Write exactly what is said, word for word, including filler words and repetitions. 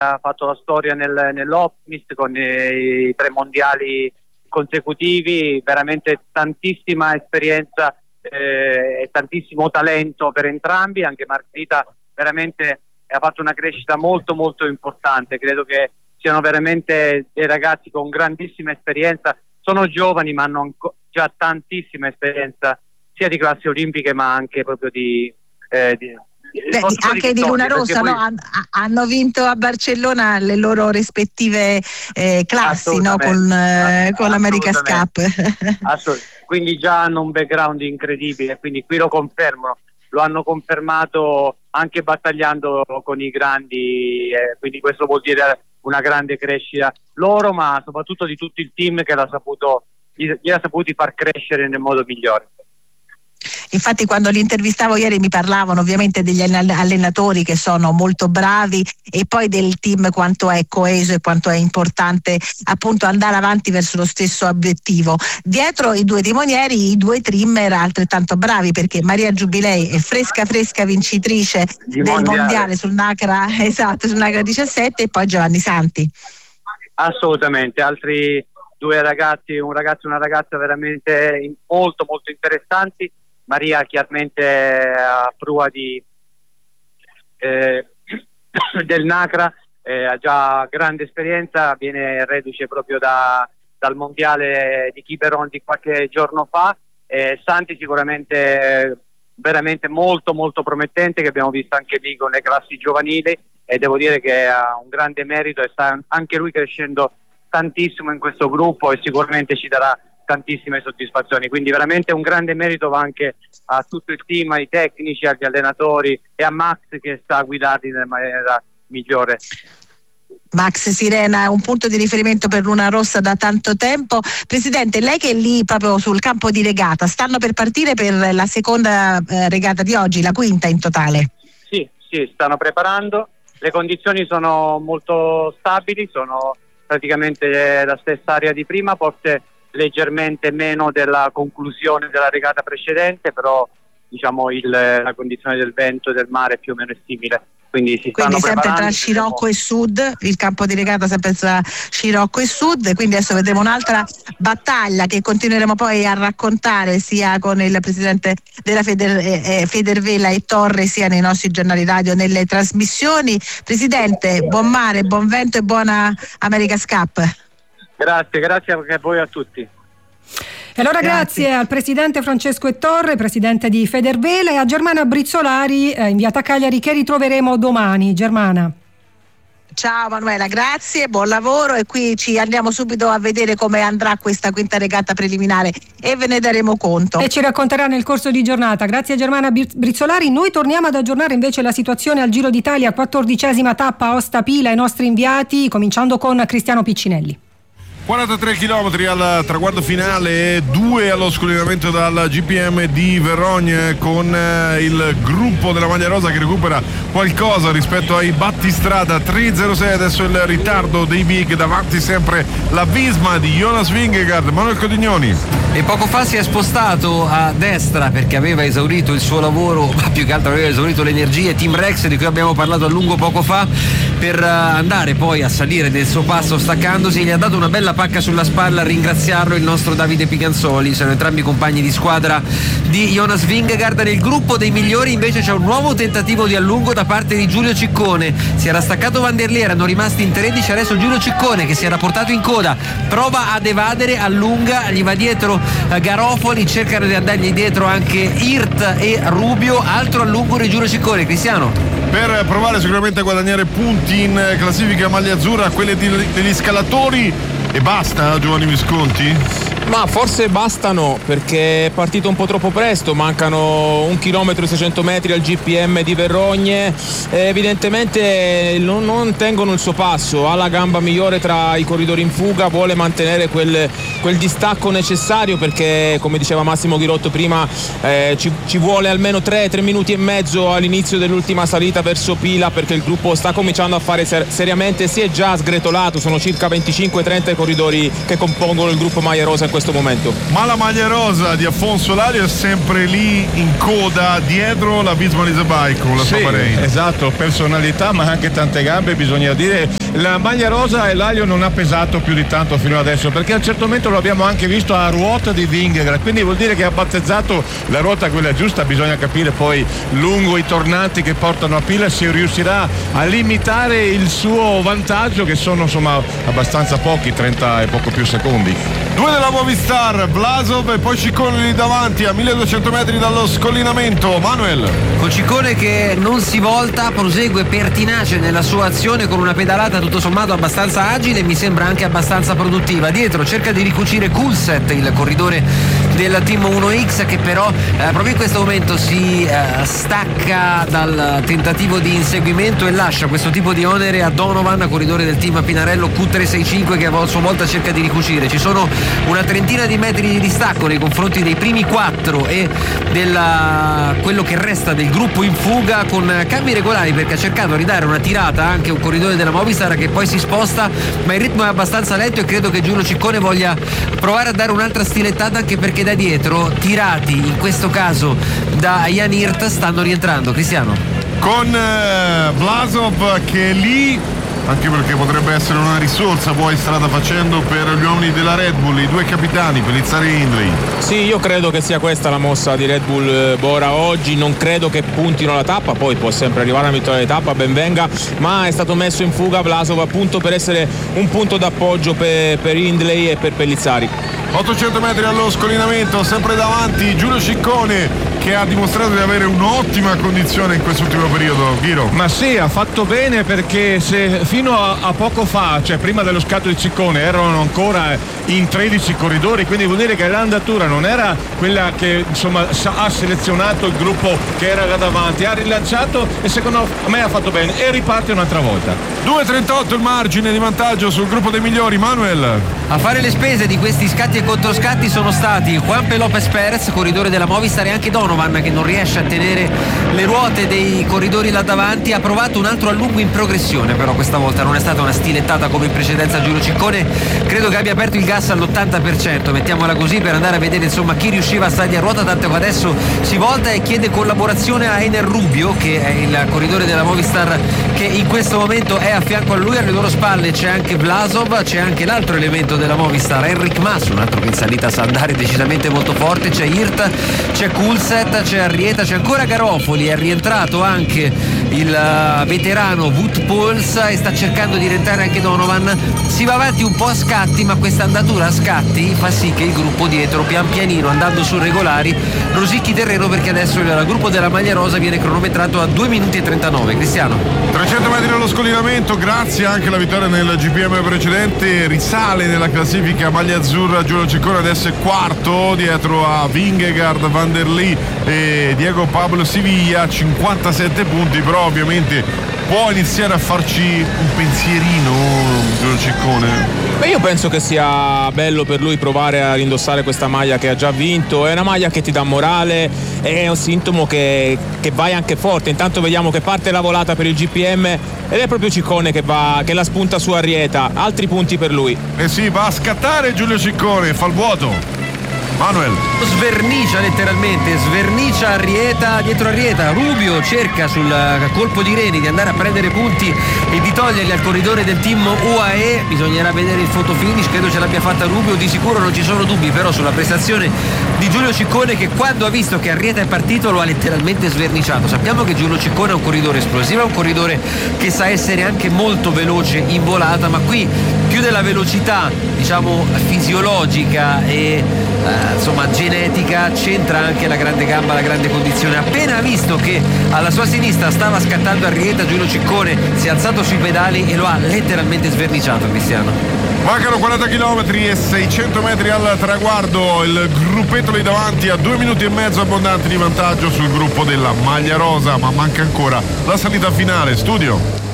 ha fatto la storia nel, nell'Optimist con i, i tre mondiali consecutivi, veramente tantissima esperienza eh, e tantissimo talento per entrambi. Anche Margherita veramente ha fatto una crescita molto molto importante, credo che siano veramente dei ragazzi con grandissima esperienza, sono giovani ma hanno anco- già tantissima esperienza sia di classi olimpiche ma anche proprio di, eh, di Beh, anche di Luna Rossa, poi... no? Han, hanno vinto a Barcellona le loro rispettive eh, classi, no? Con, eh, con l'America's Cup. Assolutamente. Quindi già hanno un background incredibile, quindi qui lo confermano, lo hanno confermato anche battagliando con i grandi, eh, quindi questo vuol dire una grande crescita loro, ma soprattutto di tutto il team che l'ha saputo, gli, gli ha saputi far crescere nel modo migliore. Infatti quando li intervistavo ieri mi parlavano ovviamente degli allenatori che sono molto bravi e poi del team quanto è coeso e quanto è importante appunto andare avanti verso lo stesso obiettivo. Dietro i due timonieri, i due trimmer altrettanto bravi, perché Maria Giubilei è fresca fresca vincitrice Di del mondiale. mondiale sul Nacra, esatto, sul Nacra diciassette, e poi Giovanni Santi. Assolutamente, altri due ragazzi, un ragazzo e una ragazza veramente molto molto interessanti. Maria chiaramente a prua di, eh, del Nacra, eh, ha già grande esperienza, viene reduce proprio da, dal mondiale di Quiberon di qualche giorno fa. eh, Santi sicuramente veramente molto molto promettente, che abbiamo visto anche lì con le classi giovanili, e devo dire che ha un grande merito e sta anche lui crescendo tantissimo in questo gruppo e sicuramente ci darà tantissime soddisfazioni, quindi veramente un grande merito va anche a tutto il team, ai tecnici, agli allenatori e a Max che sta a guidarli nella maniera migliore. Max Sirena è un punto di riferimento per Luna Rossa da tanto tempo. Presidente, lei che è lì proprio sul campo di regata, stanno per partire per la seconda eh, regata di oggi, la quinta in totale? Sì, sì, stanno preparando, le condizioni sono molto stabili, sono praticamente la stessa area di prima, forse leggermente meno della conclusione della regata precedente, però diciamo il, la condizione del vento e del mare più o meno è simile, quindi si stanno quindi sempre preparando. Tra Scirocco e Sud, il campo di regata sempre tra Scirocco e Sud, quindi adesso vedremo un'altra battaglia che continueremo poi a raccontare sia con il presidente della Feder, eh, Federvela e Torre, sia nei nostri giornali radio, nelle trasmissioni. Presidente, buon mare, buon vento e buona America's Cup. Grazie, grazie a voi a tutti. E allora grazie. grazie al presidente Francesco Ettorre, presidente di Federvela, e a Germana Brizzolari, eh, inviata a Cagliari, che ritroveremo domani. Germana. Ciao Manuela, grazie, buon lavoro, e qui ci andiamo subito a vedere come andrà questa quinta regata preliminare e ve ne daremo conto. E ci racconterà nel corso di giornata. Grazie a Germana Brizzolari. Noi torniamo ad aggiornare invece la situazione al Giro d'Italia, quattordicesima tappa Aosta Pila, ai nostri inviati, cominciando con Cristiano Piccinelli. quarantatré chilometri al traguardo finale, due allo scollinamento dal G P M di Verognes, con il gruppo della maglia rosa che recupera qualcosa rispetto ai battistrada. Tre zero sei adesso il ritardo dei big, davanti sempre la Visma di Jonas Vingegaard. Manuel Codignoni. E poco fa si è spostato a destra perché aveva esaurito il suo lavoro, ma più che altro aveva esaurito le energie. Team Rex, di cui abbiamo parlato a lungo poco fa, per andare poi a salire nel suo passo staccandosi. Gli ha dato una bella pacca sulla spalla, a ringraziarlo il nostro Davide Piganzoli. Sono entrambi compagni di squadra di Jonas Vingegaard. Nel gruppo dei migliori invece c'è un nuovo tentativo di allungo da parte di Giulio Ciccone. Si era staccato Vanderlei, erano rimasti in tredici, adesso Giulio Ciccone, che si era portato in coda, prova ad evadere, allunga, gli va dietro Garofoli, cercano di andargli dietro anche Hirt e Rubio. Altro allungo di Giulio Ciccone. Cristiano. Per provare sicuramente a guadagnare punti in classifica maglia azzurra, quelle di, degli scalatori. E basta, Giovanni Visconti? Ma forse bastano, perché è partito un po' troppo presto, mancano un chilometro e seicento metri al G P M di Verognes, e evidentemente non, non tengono il suo passo, ha la gamba migliore tra i corridori in fuga, vuole mantenere quel, quel distacco necessario, perché come diceva Massimo Ghirotto prima eh, ci, ci vuole almeno tre minuti e mezzo all'inizio dell'ultima salita verso Pila, perché il gruppo sta cominciando a fare ser- seriamente, si è già sgretolato, sono circa venticinque trenta i corridori che compongono il gruppo maglia rosa questo momento. Ma la maglia rosa di Afonso Lalio è sempre lì in coda dietro la Visma Leasebike con la sì, sua Bahrain. Esatto, personalità ma anche tante gambe, bisogna dire. La maglia rosa e Lalio non ha pesato più di tanto fino adesso, perché a un certo momento lo abbiamo anche visto a ruota di Vingegaard, quindi vuol dire che ha battezzato la ruota quella giusta. Bisogna capire poi lungo i tornanti che portano a Pila se riuscirà a limitare il suo vantaggio, che sono insomma abbastanza pochi, trenta e poco più secondi. Due della Movistar, Vlasov e poi Ciccone lì davanti a milleduecento metri dallo scollinamento. Manuel. Con Ciccone che non si volta, prosegue pertinace nella sua azione con una pedalata tutto sommato abbastanza agile e mi sembra anche abbastanza produttiva. Dietro cerca di ricucire Coulset, il corridore del team uno X, che però eh, proprio in questo momento si eh, stacca dal tentativo di inseguimento e lascia questo tipo di onere a Donovan, corridore del team Pinarello Q trecentosessantacinque, che a sua volta cerca di ricucire. Ci sono una trentina di metri di distacco nei confronti dei primi quattro e della quello che resta del gruppo in fuga, con cambi regolari, perché ha cercato di dare una tirata anche un corridore della Movistar che poi si sposta, ma il ritmo è abbastanza lento e credo che Giulio Ciccone voglia provare a dare un'altra stilettata, anche perché da dietro, tirati in questo caso da Jan Hirt, stanno rientrando. Cristiano. Con eh, Vlasov che è lì, anche perché potrebbe essere una risorsa poi strada facendo per gli uomini della Red Bull, i due capitani Pellizzari e Hindley. Sì, io credo che sia questa la mossa di Red Bull Bora oggi. Non credo che puntino la tappa, poi può sempre arrivare una vittoria di tappa, ben venga, ma è stato messo in fuga Vlasov appunto per essere un punto d'appoggio per, per Hindley e per Pellizzari. ottocento metri allo scollinamento, sempre davanti Giulio Ciccone, che ha dimostrato di avere un'ottima condizione in quest'ultimo periodo. Ghiro. Ma sì, ha fatto bene, perché se fino a, a poco fa, cioè prima dello scatto di Ciccone, erano ancora in tredici corridori, quindi vuol dire che l'andatura non era quella che insomma ha selezionato il gruppo che era là davanti, ha rilanciato e secondo me ha fatto bene e riparte un'altra volta. due trentotto il margine di vantaggio sul gruppo dei migliori. Manuel. A fare le spese di questi scatti e controscatti sono stati Juanpe Lopez Perez, corridore della Movistar, e anche Donovan, che non riesce a tenere le ruote dei corridori là davanti. Ha provato un altro allungo in progressione, però questa volta non è stata una stilettata come in precedenza. Giulio Ciccone credo che abbia aperto il gas all'ottanta per cento, mettiamola così, per andare a vedere insomma chi riusciva a stargli a ruota, tanto che adesso si volta e chiede collaborazione a Ener Rubio, che è il corridore della Movistar che in questo momento è a fianco a lui. Alle loro spalle c'è anche Vlasov, c'è anche l'altro elemento della Movistar, Enric Mas, un altro che in salita sa andare decisamente molto forte, c'è Hirt, c'è Coulset, c'è Arrieta, c'è ancora Garofoli, è rientrato anche il veterano Wout Poels e sta cercando di rientrare anche Donovan. Si va avanti un po' a scatti, ma questa andatura a scatti fa sì che il gruppo dietro, pian pianino, andando su regolari, rosicchi terreno, perché adesso il gruppo della maglia rosa viene cronometrato a due minuti e trentanove. Cristiano. trecento metri allo scollinamento, grazie anche alla vittoria nel G P M precedente, risale nella classifica maglia azzurra Giulio Ciccone, adesso è quarto dietro a Vingegaard, Van der Lee e Diego Pablo Siviglia, cinquantasette punti, però ovviamente può iniziare a farci un pensierino Giulio Ciccone. Beh, io penso che sia bello per lui provare a indossare questa maglia che ha già vinto, è una maglia che ti dà morale, è un sintomo che, che vai anche forte. Intanto vediamo che parte la volata per il G P M ed è proprio Ciccone che, va, che la spunta su Arrieta, altri punti per lui. Eh sì, va a scattare Giulio Ciccone, fa il vuoto. Manuel. Svernicia letteralmente, svernicia Arrieta, dietro Arrieta Rubio cerca sul colpo di reni di andare a prendere punti e di toglierli al corridore del team U A E. Bisognerà vedere il photo finish, credo ce l'abbia fatta Rubio, di sicuro non ci sono dubbi però sulla prestazione di Giulio Ciccone, che quando ha visto che Arrieta è partito lo ha letteralmente sverniciato. Sappiamo che Giulio Ciccone è un corridore esplosivo, è un corridore che sa essere anche molto veloce in volata, ma qui più della velocità diciamo fisiologica e eh, insomma genetica c'entra anche la grande gamba, la grande condizione. Appena ha visto che alla sua sinistra stava scattando Arrieta, Giulio Ciccone si è alzato sui pedali e lo ha letteralmente sverniciato. Cristiano. Mancano quaranta chilometri e seicento metri al traguardo, il gruppetto lì davanti a due minuti e mezzo abbondanti di vantaggio sul gruppo della maglia rosa, ma manca ancora la salita finale. Studio.